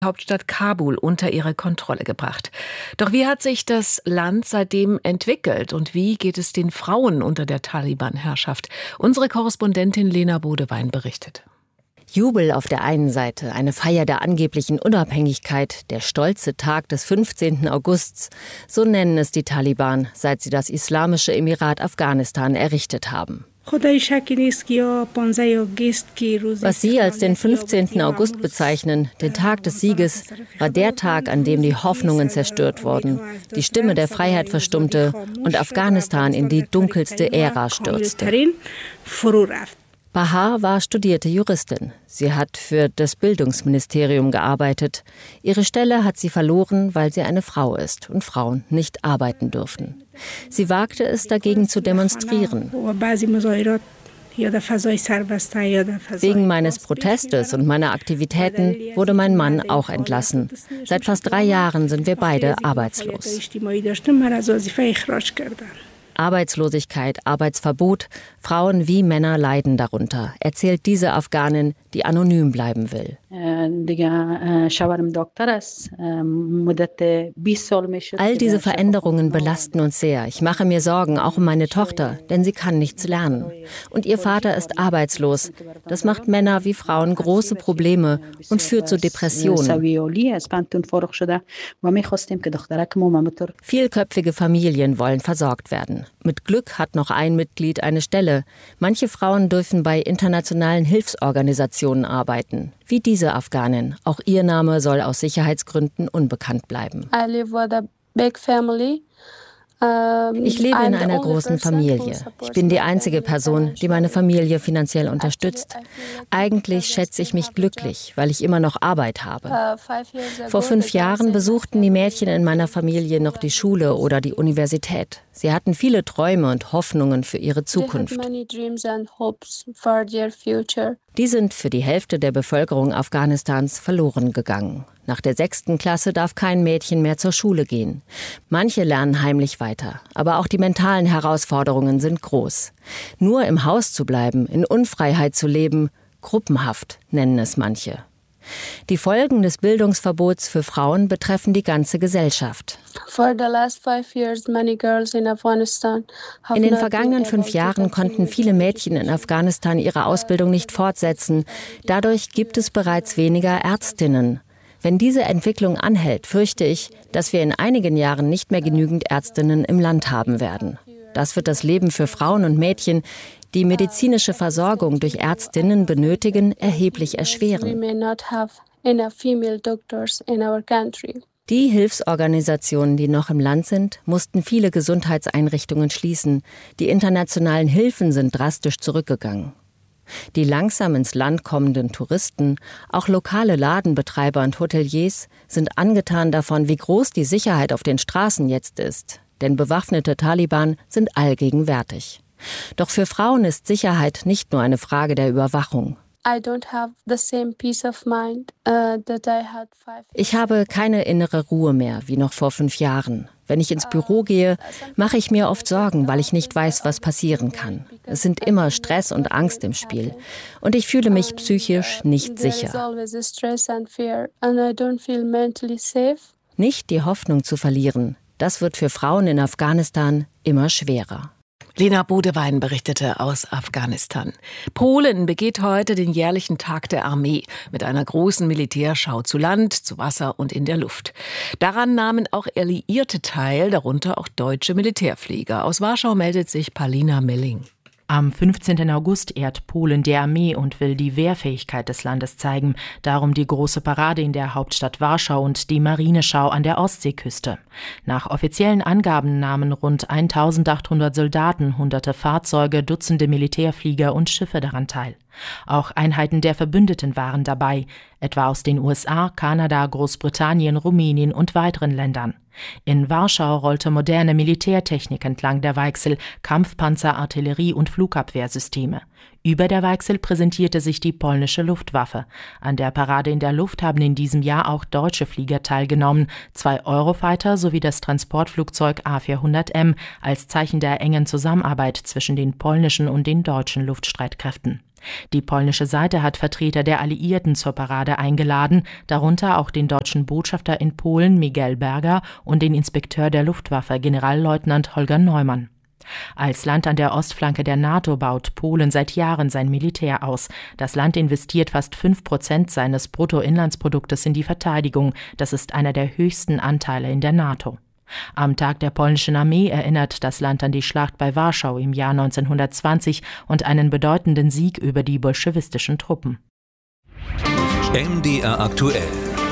Hauptstadt Kabul unter ihre Kontrolle gebracht. Doch wie hat sich das Land seitdem entwickelt und wie geht es den Frauen unter der Taliban-Herrschaft? Unsere Korrespondentin Lena Bodewein berichtet. Jubel auf der einen Seite, eine Feier der angeblichen Unabhängigkeit, der stolze Tag des 15. Augusts, so nennen es die Taliban, seit sie das Islamische Emirat Afghanistan errichtet haben. Was sie als den 15. August bezeichnen, den Tag des Sieges, war der Tag, an dem die Hoffnungen zerstört wurden, die Stimme der Freiheit verstummte und Afghanistan in die dunkelste Ära stürzte. Bahar war studierte Juristin. Sie hat für das Bildungsministerium gearbeitet. Ihre Stelle hat sie verloren, weil sie eine Frau ist und Frauen nicht arbeiten dürfen. Sie wagte es, dagegen zu demonstrieren. Wegen meines Protestes und meiner Aktivitäten wurde mein Mann auch entlassen. Seit fast 3 Jahren sind wir beide arbeitslos. Arbeitslosigkeit, Arbeitsverbot, Frauen wie Männer leiden darunter, erzählt diese Afghanin, die anonym bleiben will. All diese Veränderungen belasten uns sehr. Ich mache mir Sorgen, auch um meine Tochter, denn sie kann nichts lernen. Und ihr Vater ist arbeitslos. Das macht Männer wie Frauen große Probleme und führt zu Depressionen. Vielköpfige Familien wollen versorgt werden. Mit Glück hat noch ein Mitglied eine Stelle. Manche Frauen dürfen bei internationalen Hilfsorganisationen arbeiten, wie diese Afghanin. Auch ihr Name soll aus Sicherheitsgründen unbekannt bleiben. Ich lebe in einer großen Familie. Ich bin die einzige Person, die meine Familie finanziell unterstützt. Eigentlich schätze ich mich glücklich, weil ich immer noch Arbeit habe. Vor 5 Jahren besuchten die Mädchen in meiner Familie noch die Schule oder die Universität. Sie hatten viele Träume und Hoffnungen für ihre Zukunft. Die sind für die Hälfte der Bevölkerung Afghanistans verloren gegangen. Nach der 6. Klasse darf kein Mädchen mehr zur Schule gehen. Manche lernen heimlich weiter, aber auch die mentalen Herausforderungen sind groß. Nur im Haus zu bleiben, in Unfreiheit zu leben, Gruppenhaft nennen es manche. Die Folgen des Bildungsverbots für Frauen betreffen die ganze Gesellschaft. In den vergangenen 5 Jahren konnten viele Mädchen in Afghanistan ihre Ausbildung nicht fortsetzen. Dadurch gibt es bereits weniger Ärztinnen. Wenn diese Entwicklung anhält, fürchte ich, dass wir in einigen Jahren nicht mehr genügend Ärztinnen im Land haben werden. Das wird das Leben für Frauen und Mädchen, die medizinische Versorgung durch Ärztinnen benötigen, erheblich erschweren. Die Hilfsorganisationen, die noch im Land sind, mussten viele Gesundheitseinrichtungen schließen. Die internationalen Hilfen sind drastisch zurückgegangen. Die langsam ins Land kommenden Touristen, auch lokale Ladenbetreiber und Hoteliers, sind angetan davon, wie groß die Sicherheit auf den Straßen jetzt ist. Denn bewaffnete Taliban sind allgegenwärtig. Doch für Frauen ist Sicherheit nicht nur eine Frage der Überwachung. Ich habe keine innere Ruhe mehr, wie noch vor 5 Jahren. Wenn ich ins Büro gehe, mache ich mir oft Sorgen, weil ich nicht weiß, was passieren kann. Es sind immer Stress und Angst im Spiel. Und ich fühle mich psychisch nicht sicher. Nicht die Hoffnung zu verlieren, das wird für Frauen in Afghanistan immer schwerer. Lena Bodewein berichtete aus Afghanistan. Polen begeht heute den jährlichen Tag der Armee mit einer großen Militärschau zu Land, zu Wasser und in der Luft. Daran nahmen auch Alliierte teil, darunter auch deutsche Militärflieger. Aus Warschau meldet sich Paulina Milling. Am 15. August ehrt Polen die Armee und will die Wehrfähigkeit des Landes zeigen. Darum die große Parade in der Hauptstadt Warschau und die Marineschau an der Ostseeküste. Nach offiziellen Angaben nahmen rund 1800 Soldaten, hunderte Fahrzeuge, Dutzende Militärflieger und Schiffe daran teil. Auch Einheiten der Verbündeten waren dabei, etwa aus den USA, Kanada, Großbritannien, Rumänien und weiteren Ländern. In Warschau rollte moderne Militärtechnik entlang der Weichsel, Kampfpanzer, Artillerie und Flugabwehrsysteme. Über der Weichsel präsentierte sich die polnische Luftwaffe. An der Parade in der Luft haben in diesem Jahr auch deutsche Flieger teilgenommen, 2 Eurofighter sowie das Transportflugzeug A400M als Zeichen der engen Zusammenarbeit zwischen den polnischen und den deutschen Luftstreitkräften. Die polnische Seite hat Vertreter der Alliierten zur Parade eingeladen, darunter auch den deutschen Botschafter in Polen Miguel Berger und den Inspekteur der Luftwaffe Generalleutnant Holger Neumann. Als Land an der Ostflanke der NATO baut Polen seit Jahren sein Militär aus. Das Land investiert fast 5% seines Bruttoinlandsproduktes in die Verteidigung. Das ist einer der höchsten Anteile in der NATO. Am Tag der polnischen Armee erinnert das Land an die Schlacht bei Warschau im Jahr 1920 und einen bedeutenden Sieg über die bolschewistischen Truppen. MDR aktuell.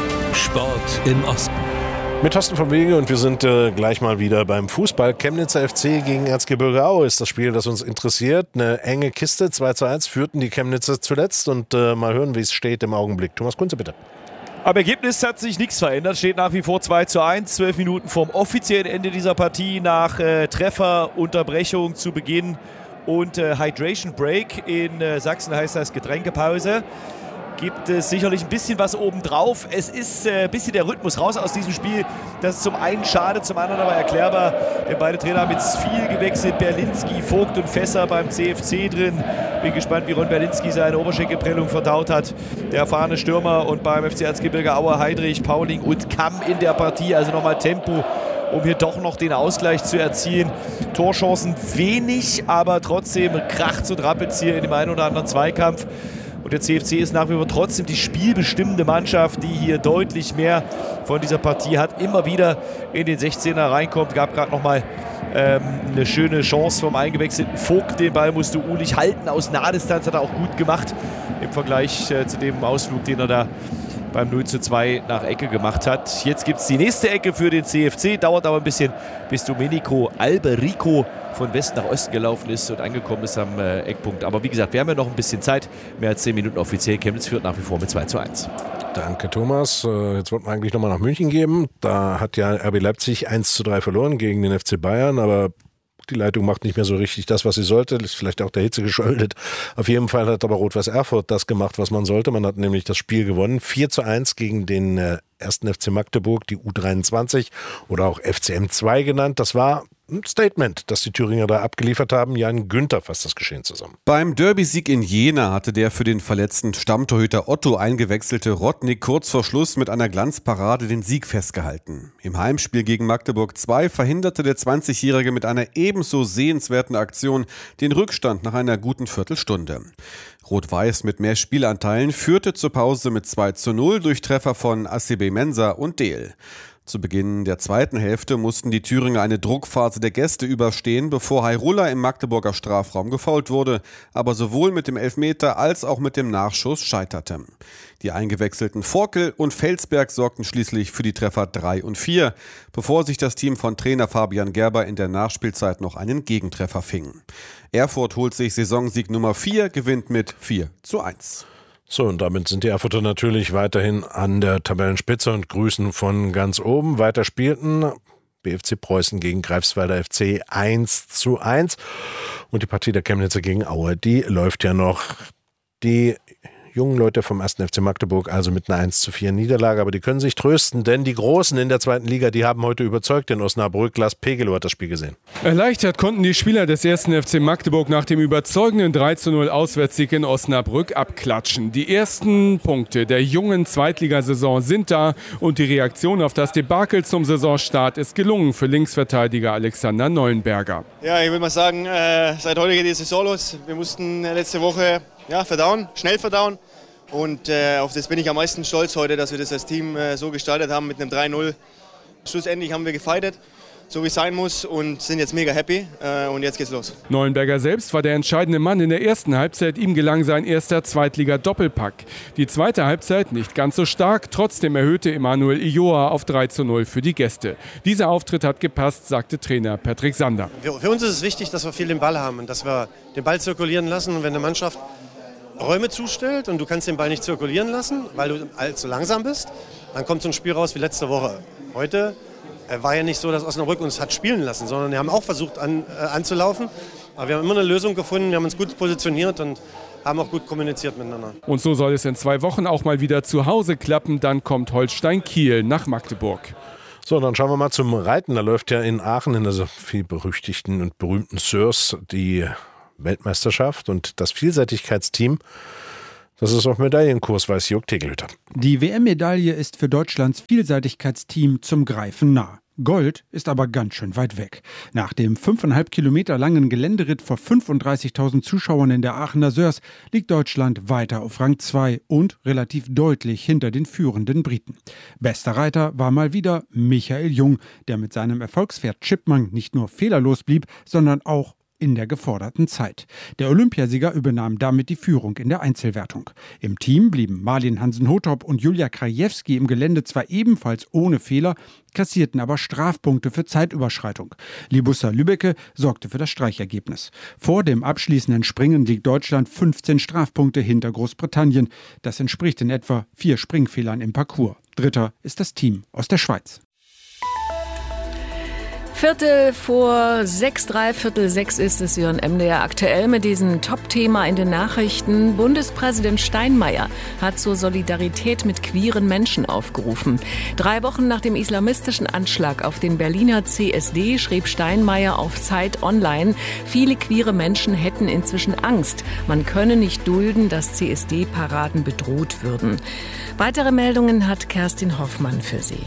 Sport im Osten. Mit Thorsten vom Wege und wir sind gleich mal wieder beim Fußball. Chemnitzer FC gegen Erzgebirge Aue ist das Spiel, das uns interessiert. Eine enge Kiste, 2:1 führten die Chemnitzer zuletzt und mal hören, wie es steht im Augenblick. Thomas Kunze, bitte. Am Ergebnis hat sich nichts verändert, steht nach wie vor 2:1, 12 Minuten vorm offiziellen Ende dieser Partie nach Treffer, Unterbrechung zu Beginn und Hydration Break. In Sachsen heißt das Getränkepause. Gibt es sicherlich ein bisschen was obendrauf. Es ist ein bisschen der Rhythmus raus aus diesem Spiel. Das ist zum einen schade, zum anderen aber erklärbar. Denn beide Trainer haben jetzt viel gewechselt. Berlinski, Vogt und Fässer beim CFC drin. Bin gespannt, wie Ron Berlinski seine Oberschenkelprellung verdaut hat. Der erfahrene Stürmer und beim FC Erzgebirge Aue Heidrich, Pauling und Kamm in der Partie. Also nochmal Tempo, um hier doch noch den Ausgleich zu erzielen. Torchancen wenig, aber trotzdem kracht's und rappelt's hier in dem einen oder anderen Zweikampf. Und der CFC ist nach wie vor trotzdem die spielbestimmende Mannschaft, die hier deutlich mehr von dieser Partie hat. Immer wieder in den 16er reinkommt. Gab gerade nochmal eine schöne Chance vom eingewechselten Vogt. Den Ball musste Ulich halten aus Nahdistanz. Hat er auch gut gemacht im Vergleich zu dem Ausflug, den er da beim 0:2 nach Ecke gemacht hat. Jetzt gibt es die nächste Ecke für den CFC. Dauert aber ein bisschen, bis Domenico Alberico von Westen nach Osten gelaufen ist und angekommen ist am Eckpunkt. Aber wie gesagt, wir haben ja noch ein bisschen Zeit. Mehr als 10 Minuten offiziell. Chemnitz führt nach wie vor mit 2:1. Danke, Thomas. Jetzt wollten wir eigentlich nochmal nach München geben. Da hat ja RB Leipzig 1:3 verloren gegen den FC Bayern, aber die Leitung macht nicht mehr so richtig das, was sie sollte. Das ist vielleicht auch der Hitze geschuldet. Auf jeden Fall hat aber Rot-Weiß Erfurt das gemacht, was man sollte. Man hat nämlich das Spiel gewonnen. 4:1 gegen den 1. FC Magdeburg, die U23 oder auch FCM2 genannt. Das war ein Statement, das die Thüringer da abgeliefert haben. Jan Günther fasst das Geschehen zusammen. Beim Derby-Sieg in Jena hatte der für den verletzten Stammtorhüter Otto eingewechselte Rodnik kurz vor Schluss mit einer Glanzparade den Sieg festgehalten. Im Heimspiel gegen Magdeburg 2 verhinderte der 20-Jährige mit einer ebenso sehenswerten Aktion den Rückstand nach einer guten Viertelstunde. Rot-Weiß mit mehr Spielanteilen führte zur Pause mit 2:0 durch Treffer von ACB Mensa und Dehl. Zu Beginn der zweiten Hälfte mussten die Thüringer eine Druckphase der Gäste überstehen, bevor Hairulla im Magdeburger Strafraum gefoult wurde, aber sowohl mit dem Elfmeter als auch mit dem Nachschuss scheiterte. Die eingewechselten Forkel und Felsberg sorgten schließlich für die Treffer 3 und 4, bevor sich das Team von Trainer Fabian Gerber in der Nachspielzeit noch einen Gegentreffer fing. Erfurt holt sich Saisonsieg Nummer 4, gewinnt mit 4:1. So, und damit sind die Erfurter natürlich weiterhin an der Tabellenspitze und grüßen von ganz oben. Weiter spielten BFC Preußen gegen Greifswalder FC 1:1. Und die Partie der Chemnitzer gegen Aue, die läuft ja noch. Die jungen Leute vom 1. FC Magdeburg also mit einer 1:4 Niederlage, aber die können sich trösten, denn die Großen in der zweiten Liga, die haben heute überzeugt in Osnabrück. Lars Pegelow hat das Spiel gesehen. Erleichtert konnten die Spieler des 1. FC Magdeburg nach dem überzeugenden 3:0 Auswärtssieg in Osnabrück abklatschen. Die ersten Punkte der jungen Zweitligasaison sind da und die Reaktion auf das Debakel zum Saisonstart ist gelungen für Linksverteidiger Alexander Neuenberger. Ja, ich würde mal sagen, seit heute geht die Saison los. Wir mussten letzte Woche schnell verdauen. Und auf das bin ich am meisten stolz heute, dass wir das als Team so gestaltet haben mit einem 3:0. Schlussendlich haben wir gefeitet, so wie es sein muss, und sind jetzt mega happy. Und jetzt geht's los. Neuenberger selbst war der entscheidende Mann in der ersten Halbzeit. Ihm gelang sein erster Zweitliga-Doppelpack. Die zweite Halbzeit nicht ganz so stark. Trotzdem erhöhte Emanuel Ioa auf 3:0 für die Gäste. Dieser Auftritt hat gepasst, sagte Trainer Patrick Sander. Für uns ist es wichtig, dass wir viel den Ball haben und dass wir den Ball zirkulieren lassen. Und wenn eine Mannschaft Räume zustellt und du kannst den Ball nicht zirkulieren lassen, weil du allzu langsam bist, dann kommt so ein Spiel raus wie letzte Woche. Heute war ja nicht so, dass Osnabrück uns hat spielen lassen, sondern wir haben auch versucht anzulaufen. Aber wir haben immer eine Lösung gefunden, wir haben uns gut positioniert und haben auch gut kommuniziert miteinander. Und so soll es in 2 Wochen auch mal wieder zu Hause klappen. Dann kommt Holstein Kiel nach Magdeburg. So, dann schauen wir mal zum Reiten. Da läuft ja in Aachen in der so viel berüchtigten und berühmten Sörs die Weltmeisterschaft und das Vielseitigkeitsteam, das ist auf Medaillenkurs, weiß Jörg Tegelhütter. Die WM-Medaille ist für Deutschlands Vielseitigkeitsteam zum Greifen nah. Gold ist aber ganz schön weit weg. Nach dem 5,5 Kilometer langen Geländeritt vor 35.000 Zuschauern in der Aachener Sörs liegt Deutschland weiter auf Rang 2 und relativ deutlich hinter den führenden Briten. Bester Reiter war mal wieder Michael Jung, der mit seinem Erfolgspferd Chipmunk nicht nur fehlerlos blieb, sondern auch in der geforderten Zeit. Der Olympiasieger übernahm damit die Führung in der Einzelwertung. Im Team blieben Marlin Hansen-Hothop und Julia Krajewski im Gelände zwar ebenfalls ohne Fehler, kassierten aber Strafpunkte für Zeitüberschreitung. Libussa Lübbecke sorgte für das Streichergebnis. Vor dem abschließenden Springen liegt Deutschland 15 Strafpunkte hinter Großbritannien. Das entspricht in etwa 4 Springfehlern im Parcours. Dritter ist das Team aus der Schweiz. 5:45, 5:45 ist es hier in MDR aktuell mit diesem Top-Thema in den Nachrichten. Bundespräsident Steinmeier hat zur Solidarität mit queeren Menschen aufgerufen. 3 Wochen nach dem islamistischen Anschlag auf den Berliner CSD schrieb Steinmeier auf Zeit Online, viele queere Menschen hätten inzwischen Angst. Man könne nicht dulden, dass CSD-Paraden bedroht würden. Weitere Meldungen hat Kerstin Hoffmann für Sie.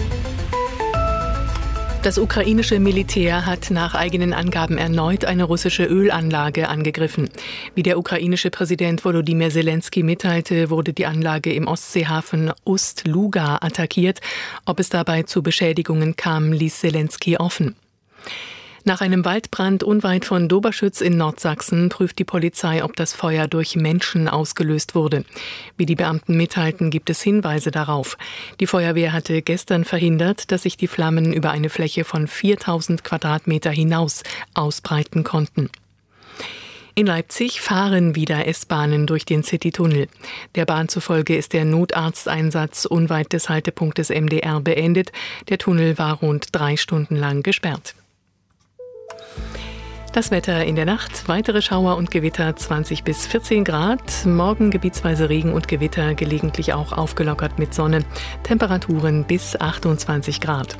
Das ukrainische Militär hat nach eigenen Angaben erneut eine russische Ölanlage angegriffen. Wie der ukrainische Präsident Volodymyr Zelensky mitteilte, wurde die Anlage im Ostseehafen Ust-Luga attackiert. Ob es dabei zu Beschädigungen kam, ließ Zelensky offen. Nach einem Waldbrand unweit von Doberschütz in Nordsachsen prüft die Polizei, ob das Feuer durch Menschen ausgelöst wurde. Wie die Beamten mitteilten, gibt es Hinweise darauf. Die Feuerwehr hatte gestern verhindert, dass sich die Flammen über eine Fläche von 4000 Quadratmeter hinaus ausbreiten konnten. In Leipzig fahren wieder S-Bahnen durch den Citytunnel. Der Bahn zufolge ist der Notarzteinsatz unweit des Haltepunktes MDR beendet. Der Tunnel war rund 3 Stunden lang gesperrt. Das Wetter in der Nacht, weitere Schauer und Gewitter 20 bis 14 Grad. Morgen gebietsweise Regen und Gewitter, gelegentlich auch aufgelockert mit Sonne. Temperaturen bis 28 Grad.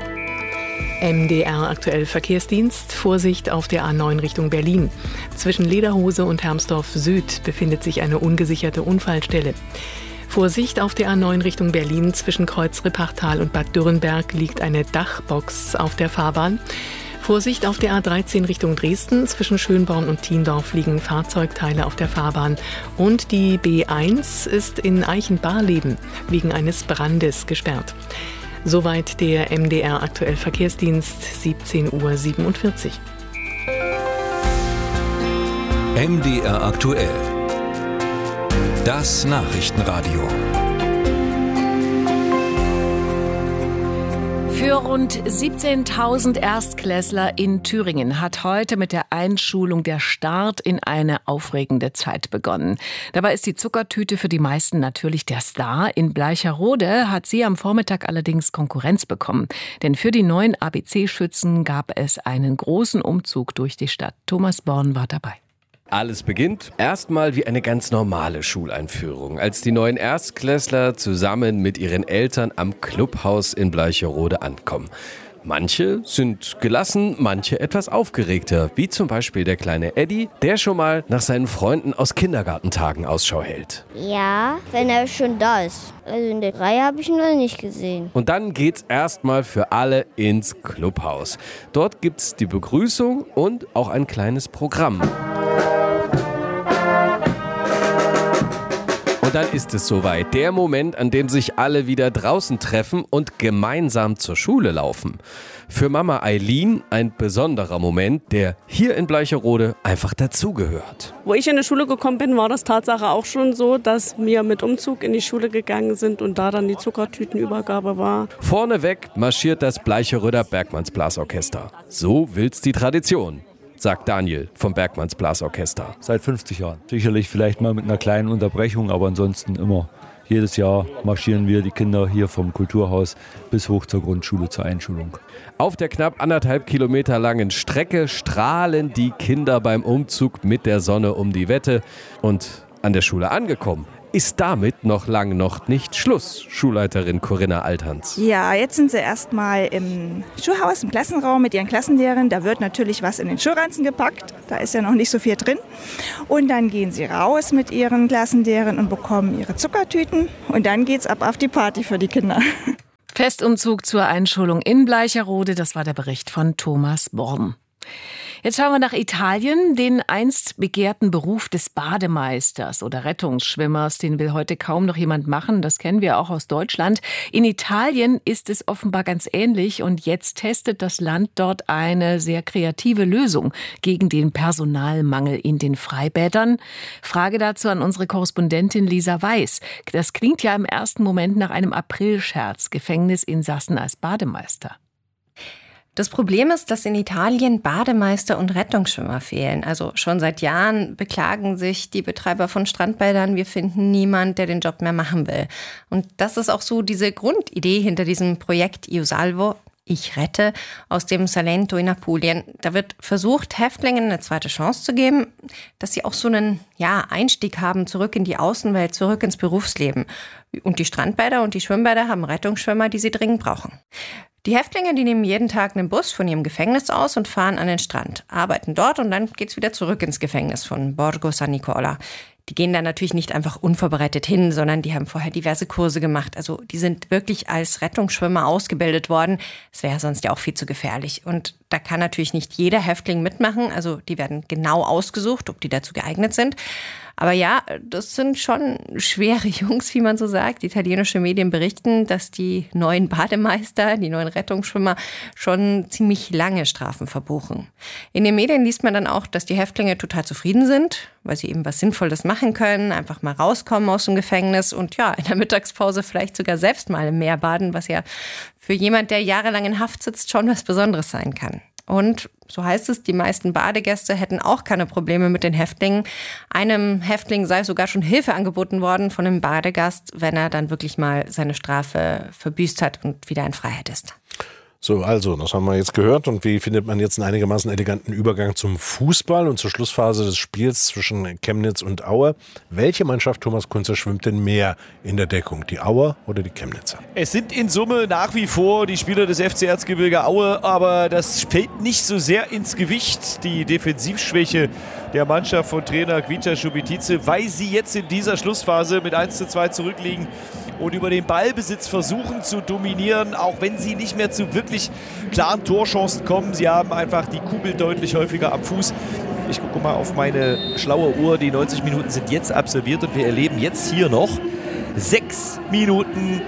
MDR aktuell Verkehrsdienst. Vorsicht auf der A9 Richtung Berlin. Zwischen Lederhose und Hermsdorf Süd befindet sich eine ungesicherte Unfallstelle. Vorsicht auf der A9 Richtung Berlin. Zwischen Kreuz Rippachtal und Bad Dürrenberg liegt eine Dachbox auf der Fahrbahn. Vorsicht auf der A13 Richtung Dresden. Zwischen Schönborn und Thiendorf liegen Fahrzeugteile auf der Fahrbahn. Und die B1 ist in Eichenbarleben wegen eines Brandes gesperrt. Soweit der MDR aktuell Verkehrsdienst, 17:47 Uhr. MDR aktuell. Das Nachrichtenradio. Für rund 17.000 Erstklässler in Thüringen hat heute mit der Einschulung der Start in eine aufregende Zeit begonnen. Dabei ist die Zuckertüte für die meisten natürlich der Star. In Bleicherode hat sie am Vormittag allerdings Konkurrenz bekommen. Denn für die neuen ABC-Schützen gab es einen großen Umzug durch die Stadt. Thomas Born war dabei. Alles beginnt erstmal wie eine ganz normale Schuleinführung, als die neuen Erstklässler zusammen mit ihren Eltern am Clubhaus in Bleicherode ankommen. Manche sind gelassen, manche etwas aufgeregter, wie zum Beispiel der kleine Eddie, der schon mal nach seinen Freunden aus Kindergartentagen Ausschau hält. Ja, wenn er schon da ist. Also in der Reihe habe ich ihn noch nicht gesehen. Und dann geht's erstmal für alle ins Clubhaus. Dort gibt's die Begrüßung und auch ein kleines Programm. Und dann ist es soweit. Der Moment, an dem sich alle wieder draußen treffen und gemeinsam zur Schule laufen. Für Mama Eileen ein besonderer Moment, der hier in Bleicherode einfach dazugehört. Wo ich in die Schule gekommen bin, war das Tatsache auch schon so, dass wir mit Umzug in die Schule gegangen sind und da dann die Zuckertütenübergabe war. Vorneweg marschiert das Bleicheröder Bergmannsblasorchester. So will's die Tradition, sagt Daniel vom Bergmannsblasorchester. Seit 50 Jahren. Sicherlich vielleicht mal mit einer kleinen Unterbrechung, aber ansonsten immer. Jedes Jahr marschieren wir die Kinder hier vom Kulturhaus bis hoch zur Grundschule zur Einschulung. Auf der knapp 1,5 Kilometer langen Strecke strahlen die Kinder beim Umzug mit der Sonne um die Wette. Und an der Schule angekommen, ist damit noch lang noch nicht Schluss, Schulleiterin Corinna Althans. Ja, jetzt sind sie erstmal im Schulhaus, im Klassenraum mit ihren Klassenlehrern. Da wird natürlich was in den Schulranzen gepackt, da ist ja noch nicht so viel drin. Und dann gehen sie raus mit ihren Klassenlehrern und bekommen ihre Zuckertüten. Und dann geht's ab auf die Party für die Kinder. Festumzug zur Einschulung in Bleicherode, das war der Bericht von Thomas Born. Jetzt schauen wir nach Italien. Den einst begehrten Beruf des Bademeisters oder Rettungsschwimmers, den will heute kaum noch jemand machen. Das kennen wir auch aus Deutschland. In Italien ist es offenbar ganz ähnlich und jetzt testet das Land dort eine sehr kreative Lösung gegen den Personalmangel in den Freibädern. Frage dazu an unsere Korrespondentin Lisa Weiß. Das klingt ja im ersten Moment nach einem Aprilscherz. Gefängnisinsassen als Bademeister. Das Problem ist, dass in Italien Bademeister und Rettungsschwimmer fehlen. Also schon seit Jahren beklagen sich die Betreiber von Strandbädern, wir finden niemand, der den Job mehr machen will. Und das ist auch so diese Grundidee hinter diesem Projekt Io Salvo, ich rette, aus dem Salento in Apulien. Da wird versucht, Häftlingen eine zweite Chance zu geben, dass sie auch so einen Einstieg haben, zurück in die Außenwelt, zurück ins Berufsleben. Und die Strandbäder und die Schwimmbäder haben Rettungsschwimmer, die sie dringend brauchen. Die Häftlinge, die nehmen jeden Tag einen Bus von ihrem Gefängnis aus und fahren an den Strand, arbeiten dort und dann geht's wieder zurück ins Gefängnis von Borgo San Nicola. Die gehen da natürlich nicht einfach unvorbereitet hin, sondern die haben vorher diverse Kurse gemacht. Also die sind wirklich als Rettungsschwimmer ausgebildet worden. Es wäre sonst ja auch viel zu gefährlich. Und da kann natürlich nicht jeder Häftling mitmachen. Also die werden genau ausgesucht, ob die dazu geeignet sind. Aber ja, das sind schon schwere Jungs, wie man so sagt. Italienische Medien berichten, dass die neuen Bademeister, die neuen Rettungsschwimmer schon ziemlich lange Strafen verbuchen. In den Medien liest man dann auch, dass die Häftlinge total zufrieden sind, weil sie eben was Sinnvolles machen können, einfach mal rauskommen aus dem Gefängnis und in der Mittagspause vielleicht sogar selbst mal im Meer baden, was ja für jemand, der jahrelang in Haft sitzt, schon was Besonderes sein kann. Und so heißt es, die meisten Badegäste hätten auch keine Probleme mit den Häftlingen. Einem Häftling sei sogar schon Hilfe angeboten worden von einem Badegast, wenn er dann wirklich mal seine Strafe verbüßt hat und wieder in Freiheit ist. So, also, das haben wir jetzt gehört. Und wie findet man jetzt einen einigermaßen eleganten Übergang zum Fußball und zur Schlussphase des Spiels zwischen Chemnitz und Aue? Welche Mannschaft, Thomas Kunze, schwimmt denn mehr in der Deckung? Die Auer oder die Chemnitzer? Es sind in Summe nach wie vor die Spieler des FC Erzgebirge Aue, aber das fällt nicht so sehr ins Gewicht, die Defensivschwäche der Mannschaft von Trainer Kvicha Šubitice, weil sie jetzt in dieser Schlussphase mit 1:2 zurückliegen und über den Ballbesitz versuchen zu dominieren, auch wenn sie nicht mehr zu wirklich klaren Torchancen kommen. Sie haben einfach die Kugel deutlich häufiger am Fuß. Ich gucke mal auf meine schlaue Uhr. Die 90 Minuten sind jetzt absolviert und wir erleben jetzt hier noch 6 Minuten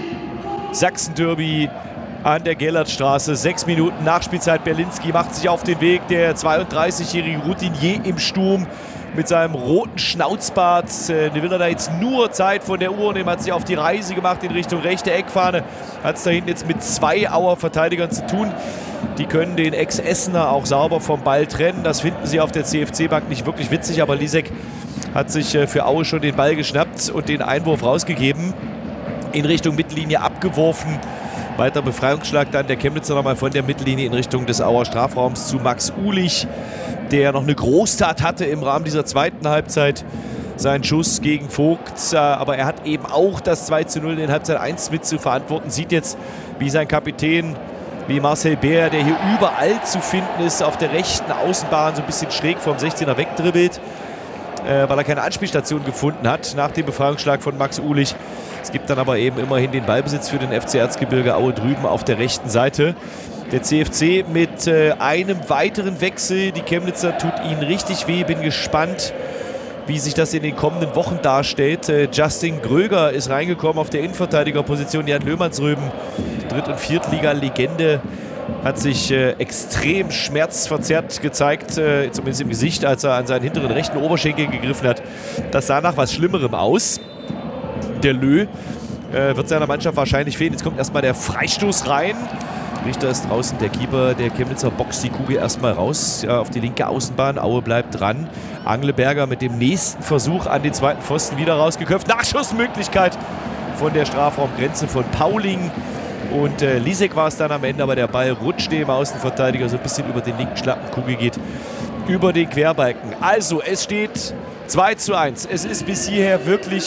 Sachsen-Derby an der Gellertstraße. 6 Minuten Nachspielzeit. Berlinski macht sich auf den Weg. Der 32-jährige Routinier im Sturm mit seinem roten Schnauzbart. Will er da jetzt nur Zeit von der Uhr nehmen, hat sich auf die Reise gemacht in Richtung rechte Eckfahne. Hat es da hinten jetzt mit 2 Auer Verteidigern zu tun. Die können den Ex-Essener auch sauber vom Ball trennen. Das finden sie auf der CFC-Bank nicht wirklich witzig, aber Lisek hat sich für Aue schon den Ball geschnappt und den Einwurf rausgegeben. In Richtung Mittellinie abgeworfen. Weiter Befreiungsschlag dann der Chemnitzer nochmal von der Mittellinie in Richtung des Auer Strafraums zu Max Uhlich, der noch eine Großtat hatte im Rahmen dieser zweiten Halbzeit. Sein Schuss gegen Vogt, aber er hat eben auch das 2:0 in Halbzeit 1 mit zu verantworten. Sieht jetzt, wie sein Kapitän, wie Marcel Bär, der hier überall zu finden ist, auf der rechten Außenbahn so ein bisschen schräg vom 16er wegdribbelt, weil er keine Anspielstation gefunden hat nach dem Befreiungsschlag von Max Uhlich. Es gibt dann aber eben immerhin den Ballbesitz für den FC Erzgebirge Aue drüben auf der rechten Seite. Der CFC mit einem weiteren Wechsel. Die Chemnitzer tut ihnen richtig weh. Bin gespannt, wie sich das in den kommenden Wochen darstellt. Justin Gröger ist reingekommen auf der Innenverteidigerposition. Jan Löhmannsröben, Dritt- und Viertliga-Legende, hat sich extrem schmerzverzerrt gezeigt, zumindest im Gesicht, als er an seinen hinteren rechten Oberschenkel gegriffen hat. Das sah nach was Schlimmerem aus. Der Lö wird seiner Mannschaft wahrscheinlich fehlen. Jetzt kommt erstmal der Freistoß rein. Richter ist draußen, der Keeper der Chemnitzer boxt die Kugel erstmal raus auf die linke Außenbahn. Aue bleibt dran. Angleberger mit dem nächsten Versuch an den zweiten Pfosten wieder rausgeköpft. Nachschussmöglichkeit von der Strafraumgrenze von Pauling. Und Lisek war es dann am Ende, aber der Ball rutscht dem Außenverteidiger so ein bisschen über den linken Schlappen. Kugel geht über den Querbalken. Also, es steht 2:1. Es ist bis hierher wirklich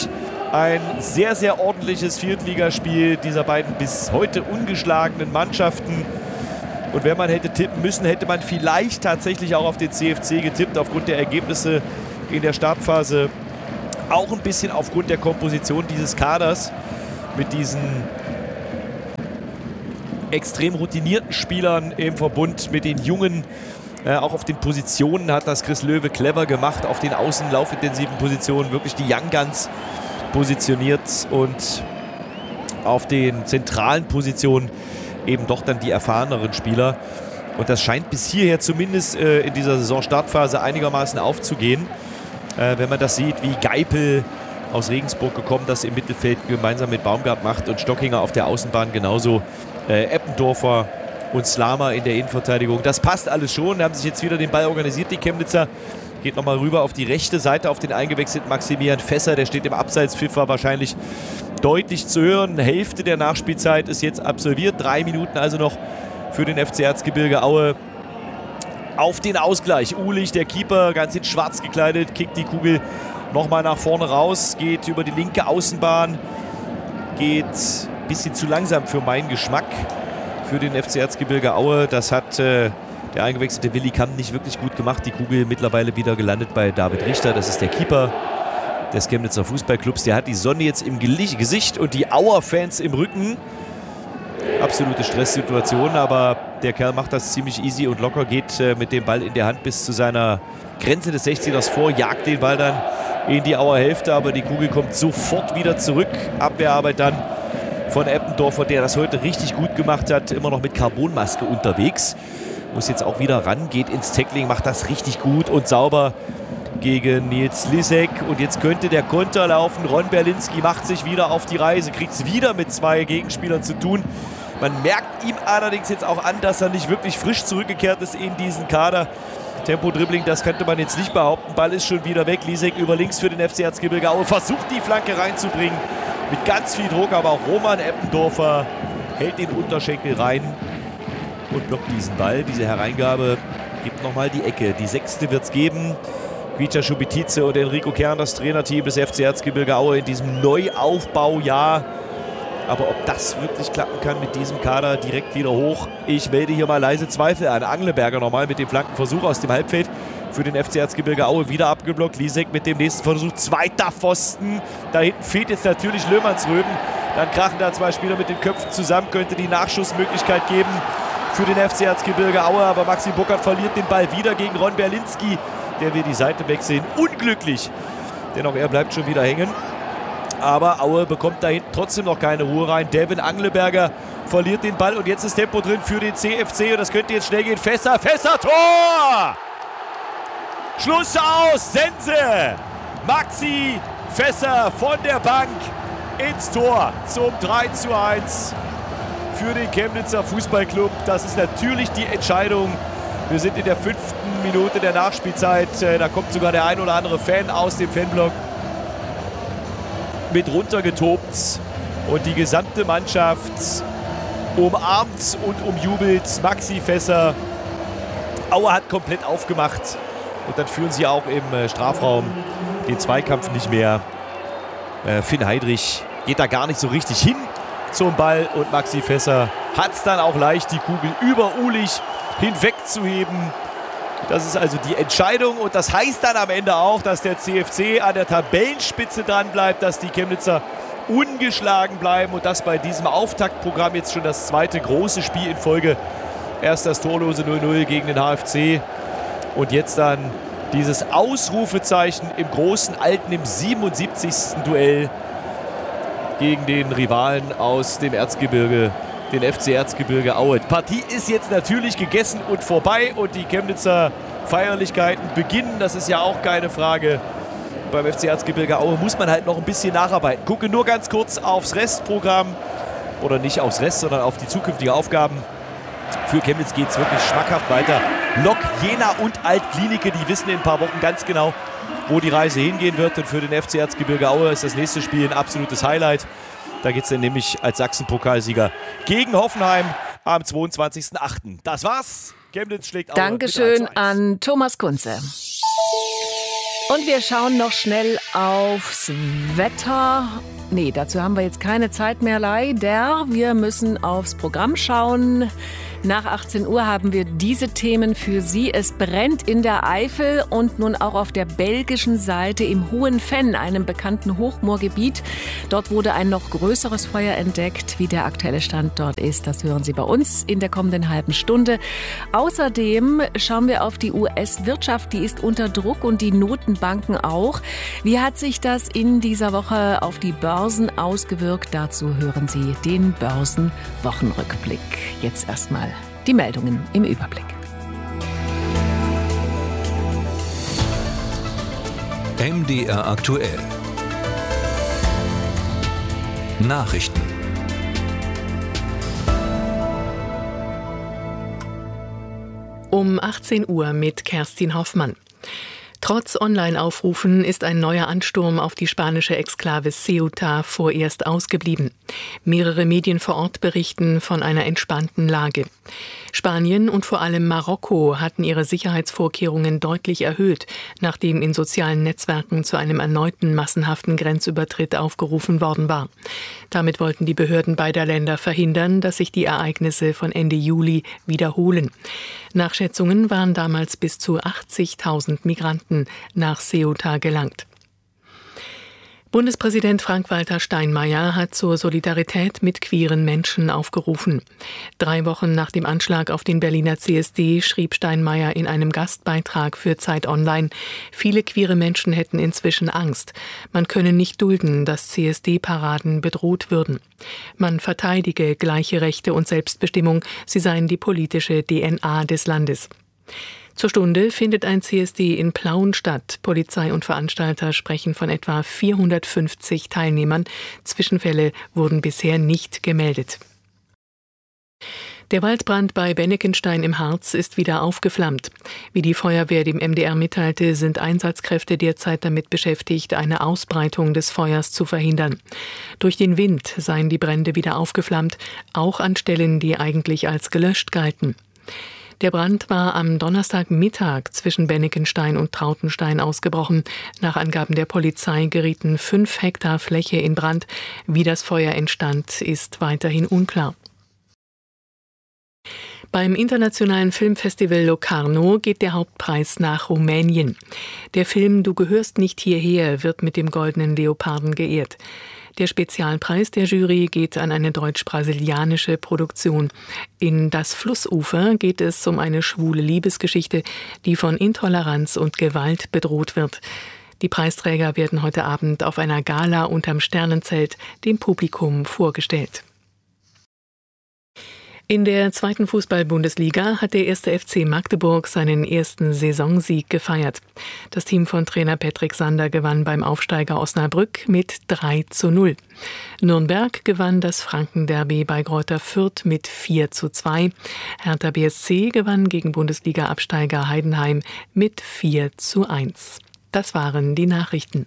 Ein sehr, sehr ordentliches Viertligaspiel dieser beiden bis heute ungeschlagenen Mannschaften. Und wenn man hätte tippen müssen, hätte man vielleicht tatsächlich auch auf den CFC getippt, aufgrund der Ergebnisse in der Startphase. Auch ein bisschen aufgrund der Komposition dieses Kaders mit diesen extrem routinierten Spielern im Verbund mit den Jungen. Auch auf den Positionen hat das Chris Löwe clever gemacht. Auf den außenlaufintensiven Positionen wirklich die Young Guns positioniert und auf den zentralen Positionen eben doch dann die erfahreneren Spieler. Und das scheint bis hierher zumindest in dieser Saisonstartphase einigermaßen aufzugehen. Wenn man das sieht, wie Geipel aus Regensburg gekommen, das im Mittelfeld gemeinsam mit Baumgart macht und Stockinger auf der Außenbahn genauso. Eppendorfer und Slama in der Innenverteidigung. Das passt alles schon. Da haben sich jetzt wieder den Ball organisiert, die Chemnitzer. Geht nochmal rüber auf die rechte Seite, auf den eingewechselten Maximilian Fässer. Der steht im Abseitspfiff, war wahrscheinlich deutlich zu hören. Hälfte der Nachspielzeit ist jetzt absolviert. 3 Minuten also noch für den FC Erzgebirge Aue. Auf den Ausgleich. Uhlich, der Keeper, ganz in schwarz gekleidet, kickt die Kugel nochmal nach vorne raus. Geht über die linke Außenbahn. Geht ein bisschen zu langsam für meinen Geschmack für den FC Erzgebirge Aue. Das hat der eingewechselte Willi Kamm nicht wirklich gut gemacht. Die Kugel mittlerweile wieder gelandet bei David Richter. Das ist der Keeper des Chemnitzer Fußballclubs. Der hat die Sonne jetzt im Gesicht und die Auer-Fans im Rücken. Absolute Stresssituation, aber der Kerl macht das ziemlich easy und locker, geht mit dem Ball in der Hand bis zu seiner Grenze des 16ers vor, jagt den Ball dann in die Auer Hälfte, aber die Kugel kommt sofort wieder zurück. Abwehrarbeit dann von Eppendorfer, der das heute richtig gut gemacht hat, immer noch mit Carbonmaske unterwegs. Muss jetzt auch wieder ran, geht ins Tackling, macht das richtig gut und sauber gegen Nils Lisek. Und jetzt könnte der Konter laufen. Ron Berlinski macht sich wieder auf die Reise, kriegt es wieder mit 2 Gegenspielern zu tun. Man merkt ihm allerdings jetzt auch an, dass er nicht wirklich frisch zurückgekehrt ist in diesen Kader. Tempo-Dribbling, das könnte man jetzt nicht behaupten. Ball ist schon wieder weg. Lisek über links für den FC Erzgebirge Aue. Versucht die Flanke reinzubringen mit ganz viel Druck, aber auch Roman Eppendorfer hält den Unterschenkel rein und blockt diesen Ball. Diese Hereingabe gibt nochmal die Ecke. Die 6. wird es geben. Kvicha Schubitice und Enrico Kern, das Trainerteam des FC Erzgebirge Aue in diesem Neuaufbaujahr. Aber ob das wirklich klappen kann mit diesem Kader direkt wieder hoch, ich melde hier mal leise Zweifel an. Angleberger nochmal mit dem Flankenversuch aus dem Halbfeld für den FC Erzgebirge Aue, wieder abgeblockt. Lisek mit dem nächsten Versuch, 2. Pfosten. Da hinten fehlt jetzt natürlich Löhmannsröben. Dann krachen da 2 Spieler mit den Köpfen zusammen, könnte die Nachschussmöglichkeit geben für den FC Erzgebirge Aue. Aber Maxi Burkhardt verliert den Ball wieder gegen Ron Berlinski. Der will die Seite wechseln. Unglücklich, denn auch er bleibt schon wieder hängen. Aber Aue bekommt da hinten trotzdem noch keine Ruhe rein. Devin Angleberger verliert den Ball und jetzt ist Tempo drin für den CFC und das könnte jetzt schnell gehen. Fässer, Tor! Schluss aus, Sense! Maxi Fässer von der Bank ins Tor zum 3:1 für den Chemnitzer Fußballclub. Das ist natürlich die Entscheidung. Wir sind in der 5. Minute der Nachspielzeit. Da kommt sogar der ein oder andere Fan aus dem Fanblock mit runtergetobt und die gesamte Mannschaft umarmt und umjubelt Maxi Fässer. Aue hat komplett aufgemacht und dann führen sie auch im Strafraum den Zweikampf nicht mehr. Finn Heidrich geht da gar nicht so richtig hin zum Ball und Maxi Fässer hat es dann auch leicht, die Kugel über Uhlich hinwegzuheben. Das ist also die Entscheidung und das heißt dann am Ende auch, dass der CFC an der Tabellenspitze dran bleibt, dass die Chemnitzer ungeschlagen bleiben und das bei diesem Auftaktprogramm jetzt schon das 2. große Spiel in Folge. Erst das torlose 0:0 gegen den HFC und jetzt dann dieses Ausrufezeichen im großen Alten im 77. Duell gegen den Rivalen aus dem Erzgebirge, den FC Erzgebirge Aue. Die Partie ist jetzt natürlich gegessen und vorbei und die Chemnitzer Feierlichkeiten beginnen. Das ist ja auch keine Frage. Beim FC Erzgebirge Aue muss man halt noch ein bisschen nacharbeiten. Gucke nur ganz kurz aufs Restprogramm. Oder nicht aufs Rest, sondern auf die zukünftigen Aufgaben. Für Chemnitz geht es wirklich schmackhaft weiter. Lok, Jena und Alt-Klinike, die wissen in ein paar Wochen ganz genau, wo die Reise hingehen wird. Und für den FC Erzgebirge Aue ist das nächste Spiel ein absolutes Highlight. Da geht es dann nämlich als Sachsen-Pokalsieger gegen Hoffenheim am 22.08. Das war's. Chemnitz schlägt Aue. Dankeschön an Thomas Kunze. Und wir schauen noch schnell aufs Wetter. Nee, dazu haben wir jetzt keine Zeit mehr, leider. Wir müssen aufs Programm schauen. Nach 18 Uhr haben wir diese Themen für Sie. Es brennt in der Eifel und nun auch auf der belgischen Seite im Hohen Venn, einem bekannten Hochmoorgebiet. Dort wurde ein noch größeres Feuer entdeckt. Wie der aktuelle Stand dort ist, das hören Sie bei uns in der kommenden halben Stunde. Außerdem schauen wir auf die US-Wirtschaft. Die ist unter Druck und die Notenbanken auch. Wie hat sich das in dieser Woche auf die Börsen ausgewirkt? Dazu hören Sie den Börsenwochenrückblick. Jetzt erstmal die Meldungen im Überblick. MDR aktuell. Nachrichten. Um 18 Uhr mit Kerstin Hoffmann. Trotz Online-Aufrufen ist ein neuer Ansturm auf die spanische Exklave Ceuta vorerst ausgeblieben. Mehrere Medien vor Ort berichten von einer entspannten Lage. Spanien und vor allem Marokko hatten ihre Sicherheitsvorkehrungen deutlich erhöht, nachdem in sozialen Netzwerken zu einem erneuten massenhaften Grenzübertritt aufgerufen worden war. Damit wollten die Behörden beider Länder verhindern, dass sich die Ereignisse von Ende Juli wiederholen. Nach Schätzungen waren damals bis zu 80.000 Migranten nach Ceuta gelangt. Bundespräsident Frank-Walter Steinmeier hat zur Solidarität mit queeren Menschen aufgerufen. 3 Wochen nach dem Anschlag auf den Berliner CSD schrieb Steinmeier in einem Gastbeitrag für Zeit Online: Viele queere Menschen hätten inzwischen Angst. Man könne nicht dulden, dass CSD-Paraden bedroht würden. Man verteidige gleiche Rechte und Selbstbestimmung, sie seien die politische DNA des Landes. Zur Stunde findet ein CSD in Plauen statt. Polizei und Veranstalter sprechen von etwa 450 Teilnehmern. Zwischenfälle wurden bisher nicht gemeldet. Der Waldbrand bei Bennekenstein im Harz ist wieder aufgeflammt. Wie die Feuerwehr dem MDR mitteilte, sind Einsatzkräfte derzeit damit beschäftigt, eine Ausbreitung des Feuers zu verhindern. Durch den Wind seien die Brände wieder aufgeflammt, auch an Stellen, die eigentlich als gelöscht galten. Der Brand war am Donnerstagmittag zwischen Bennekenstein und Trautenstein ausgebrochen. Nach Angaben der Polizei gerieten 5 Hektar Fläche in Brand. Wie das Feuer entstand, ist weiterhin unklar. Beim internationalen Filmfestival Locarno geht der Hauptpreis nach Rumänien. Der Film Du gehörst nicht hierher wird mit dem Goldenen Leoparden geehrt. Der Spezialpreis der Jury geht an eine deutsch-brasilianische Produktion. In Das Flussufer geht es um eine schwule Liebesgeschichte, die von Intoleranz und Gewalt bedroht wird. Die Preisträger werden heute Abend auf einer Gala unterm Sternenzelt dem Publikum vorgestellt. In der 2. Fußball-Bundesliga hat der 1. FC Magdeburg seinen ersten Saisonsieg gefeiert. Das Team von Trainer Patrick Sander gewann beim Aufsteiger Osnabrück mit 3:0. Nürnberg gewann das Franken-Derby bei Greuther Fürth mit 4:2. Hertha BSC gewann gegen Bundesliga-Absteiger Heidenheim mit 4:1. Das waren die Nachrichten.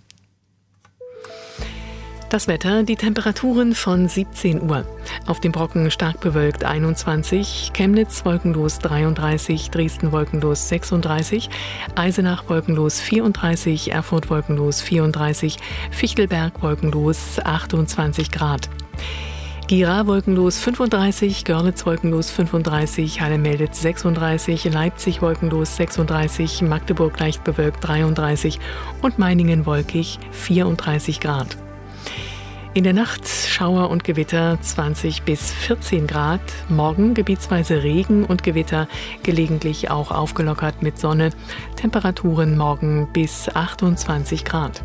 Das Wetter, die Temperaturen von 17 Uhr. Auf dem Brocken stark bewölkt 21, Chemnitz wolkenlos 33, Dresden wolkenlos 36, Eisenach wolkenlos 34, Erfurt wolkenlos 34, Fichtelberg wolkenlos 28 Grad. Gera wolkenlos 35, Görlitz wolkenlos 35, Halle meldet 36, Leipzig wolkenlos 36, Magdeburg leicht bewölkt 33 und Meiningen wolkig 34 Grad. In der Nacht Schauer und Gewitter 20 bis 14 Grad. Morgen gebietsweise Regen und Gewitter, gelegentlich auch aufgelockert mit Sonne. Temperaturen morgen bis 28 Grad.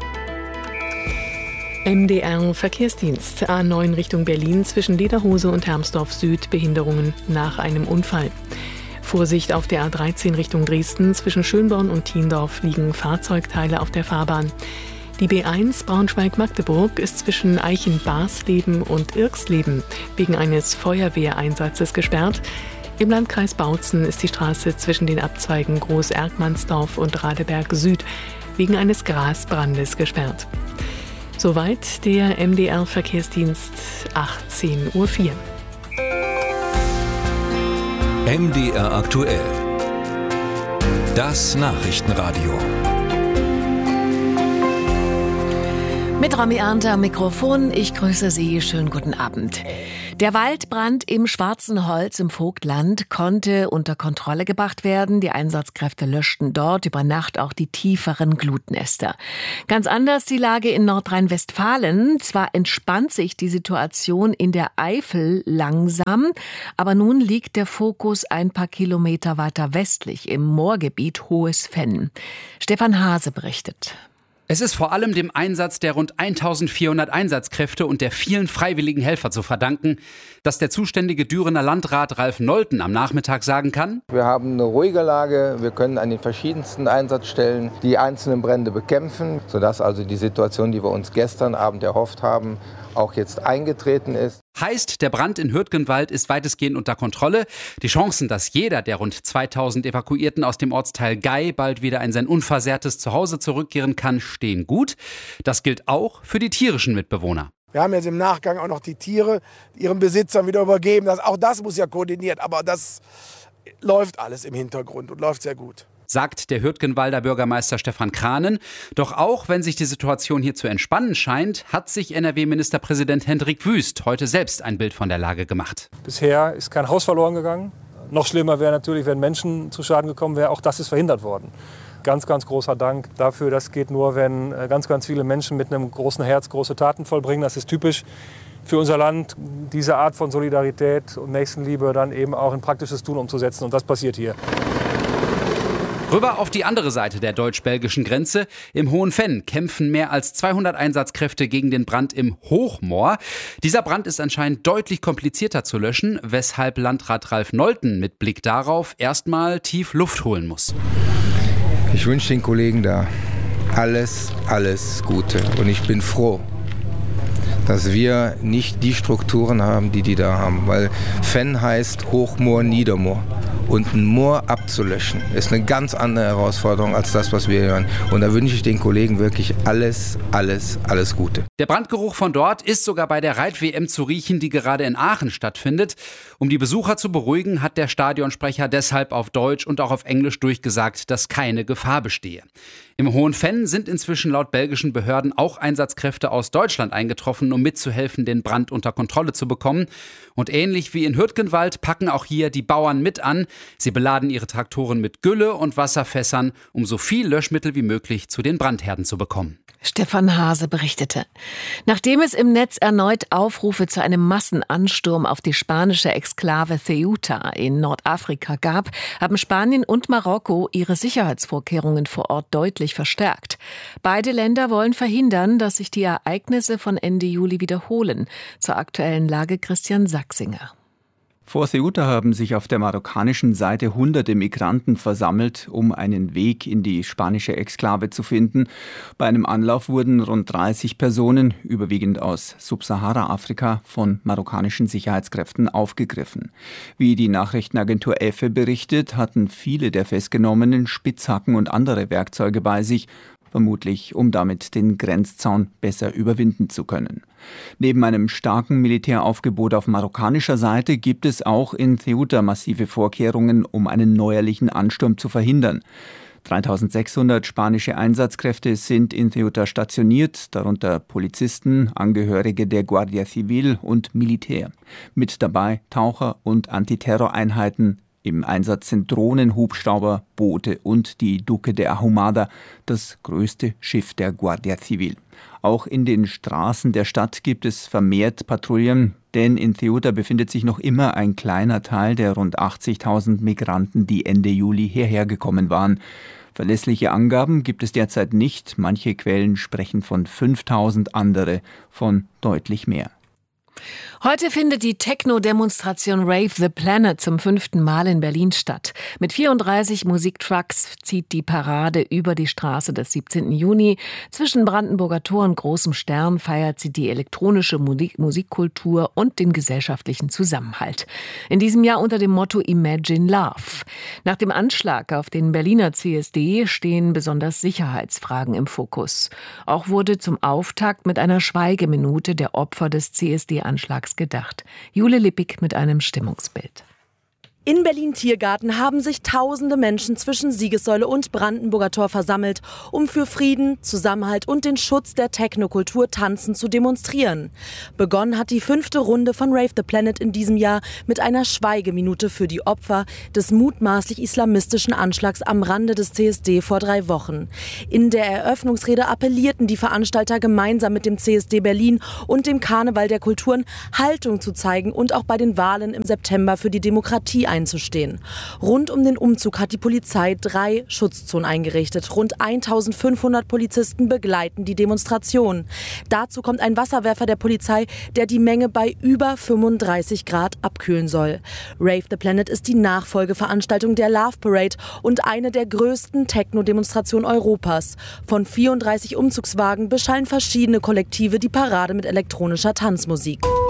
MDR Verkehrsdienst. A9 Richtung Berlin zwischen Lederhose und Hermsdorf Süd. Behinderungen nach einem Unfall. Vorsicht auf der A13 Richtung Dresden. Zwischen Schönborn und Thiendorf liegen Fahrzeugteile auf der Fahrbahn. Die B1 Braunschweig-Magdeburg ist zwischen Eichen-Barsleben und Irxleben wegen eines Feuerwehreinsatzes gesperrt. Im Landkreis Bautzen ist die Straße zwischen den Abzweigen Groß-Erkmannsdorf und Radeberg Süd wegen eines Grasbrandes gesperrt. Soweit der MDR Verkehrsdienst 18:04 Uhr. MDR aktuell. Das Nachrichtenradio. Mit Romy Arndt am Mikrofon. Ich grüße Sie. Schönen guten Abend. Der Waldbrand im Schwarzenholz im Vogtland konnte unter Kontrolle gebracht werden. Die Einsatzkräfte löschten dort über Nacht auch die tieferen Glutnester. Ganz anders die Lage in Nordrhein-Westfalen. Zwar entspannt sich die Situation in der Eifel langsam, aber nun liegt der Fokus ein paar Kilometer weiter westlich im Moorgebiet Hohes Venn. Stefan Hase berichtet. Es ist vor allem dem Einsatz der rund 1400 Einsatzkräfte und der vielen freiwilligen Helfer zu verdanken, dass der zuständige Dürener Landrat Ralf Nolten am Nachmittag sagen kann: Wir haben eine ruhige Lage, wir können an den verschiedensten Einsatzstellen die einzelnen Brände bekämpfen, sodass also die Situation, die wir uns gestern Abend erhofft haben, auch jetzt eingetreten ist. Heißt, der Brand in Hürtgenwald ist weitestgehend unter Kontrolle. Die Chancen, dass jeder der rund 2000 Evakuierten aus dem Ortsteil Gei bald wieder in sein unversehrtes Zuhause zurückkehren kann, stehen gut. Das gilt auch für die tierischen Mitbewohner. Wir haben jetzt im Nachgang auch noch die Tiere ihren Besitzern wieder übergeben. Auch das muss ja koordiniert, aber das läuft alles im Hintergrund und läuft sehr gut, sagt der Hürtgenwalder Bürgermeister Stefan Kranen. Doch auch wenn sich die Situation hier zu entspannen scheint, hat sich NRW-Ministerpräsident Hendrik Wüst heute selbst ein Bild von der Lage gemacht. Bisher ist kein Haus verloren gegangen. Noch schlimmer wäre natürlich, wenn Menschen zu Schaden gekommen wären. Auch das ist verhindert worden. Ganz, ganz großer Dank dafür. Das geht nur, wenn ganz, ganz viele Menschen mit einem großen Herz große Taten vollbringen. Das ist typisch für unser Land, diese Art von Solidarität und Nächstenliebe dann eben auch in praktisches Tun umzusetzen. Und das passiert hier. Rüber auf die andere Seite der deutsch-belgischen Grenze. Im Hohen Venn kämpfen mehr als 200 Einsatzkräfte gegen den Brand im Hochmoor. Dieser Brand ist anscheinend deutlich komplizierter zu löschen, weshalb Landrat Ralf Nolten mit Blick darauf erstmal tief Luft holen muss. Ich wünsche den Kollegen da alles Gute. Und ich bin froh, dass wir nicht die Strukturen haben, die da haben. Weil Venn heißt Hochmoor, Niedermoor. Und ein Moor abzulöschen, ist eine ganz andere Herausforderung als das, was wir hören. Und da wünsche ich den Kollegen wirklich alles Gute. Der Brandgeruch von dort ist sogar bei der Reit-WM zu riechen, die gerade in Aachen stattfindet. Um die Besucher zu beruhigen, hat der Stadionsprecher deshalb auf Deutsch und auch auf Englisch durchgesagt, dass keine Gefahr bestehe. Im Hohen Venn sind inzwischen laut belgischen Behörden auch Einsatzkräfte aus Deutschland eingetroffen, um mitzuhelfen, den Brand unter Kontrolle zu bekommen. Und ähnlich wie in Hürtgenwald packen auch hier die Bauern mit an. Sie beladen ihre Traktoren mit Gülle und Wasserfässern, um so viel Löschmittel wie möglich zu den Brandherden zu bekommen. Stefan Hase berichtete. Nachdem es im Netz erneut Aufrufe zu einem Massenansturm auf die spanische Exklave Ceuta in Nordafrika gab, haben Spanien und Marokko ihre Sicherheitsvorkehrungen vor Ort deutlich verstärkt. Beide Länder wollen verhindern, dass sich die Ereignisse von Ende Juli wiederholen. Zur aktuellen Lage Christian Sachsinger. Vor Ceuta haben sich auf der marokkanischen Seite Hunderte Migranten versammelt, um einen Weg in die spanische Exklave zu finden. Bei einem Anlauf wurden rund 30 Personen, überwiegend aus Subsahara-Afrika, von marokkanischen Sicherheitskräften aufgegriffen. Wie die Nachrichtenagentur EFE berichtet, hatten viele der Festgenommenen Spitzhacken und andere Werkzeuge bei sich, vermutlich um damit den Grenzzaun besser überwinden zu können. Neben einem starken Militäraufgebot auf marokkanischer Seite gibt es auch in Ceuta massive Vorkehrungen, um einen neuerlichen Ansturm zu verhindern. 3600 spanische Einsatzkräfte sind in Ceuta stationiert, darunter Polizisten, Angehörige der Guardia Civil und Militär. Mit dabei Taucher und Antiterroreinheiten. Im Einsatz sind Drohnen, Hubschrauber, Boote und die Duque de Ahumada, das größte Schiff der Guardia Civil. Auch in den Straßen der Stadt gibt es vermehrt Patrouillen, denn in Ceuta befindet sich noch immer ein kleiner Teil der rund 80.000 Migranten, die Ende Juli hierher gekommen waren. Verlässliche Angaben gibt es derzeit nicht. Manche Quellen sprechen von 5.000, andere von deutlich mehr. Heute findet die Techno-Demonstration Rave the Planet zum 5. Mal in Berlin statt. Mit 34 Musiktrucks zieht die Parade über die Straße des 17. Juni. Zwischen Brandenburger Tor und Großem Stern feiert sie die elektronische Musikkultur und den gesellschaftlichen Zusammenhalt. In diesem Jahr unter dem Motto Imagine Love. Nach dem Anschlag auf den Berliner CSD stehen besonders Sicherheitsfragen im Fokus. Auch wurde zum Auftakt mit einer Schweigeminute der Opfer des CSD-Anschlags gedacht. Jule Lippig mit einem Stimmungsbild. In Berlin-Tiergarten haben sich tausende Menschen zwischen Siegessäule und Brandenburger Tor versammelt, um für Frieden, Zusammenhalt und den Schutz der Technokultur tanzend zu demonstrieren. Begonnen hat die 5. Runde von Rave the Planet in diesem Jahr mit einer Schweigeminute für die Opfer des mutmaßlich islamistischen Anschlags am Rande des CSD vor 3 Wochen. In der Eröffnungsrede appellierten die Veranstalter gemeinsam mit dem CSD Berlin und dem Karneval der Kulturen Haltung zu zeigen und auch bei den Wahlen im September für die Demokratie einzustehen. Rund um den Umzug hat die Polizei 3 Schutzzonen eingerichtet. Rund 1500 Polizisten begleiten die Demonstration. Dazu kommt ein Wasserwerfer der Polizei, der die Menge bei über 35 Grad abkühlen soll. Rave the Planet ist die Nachfolgeveranstaltung der Love Parade und eine der größten Techno-Demonstrationen Europas. Von 34 Umzugswagen beschallen verschiedene Kollektive die Parade mit elektronischer Tanzmusik.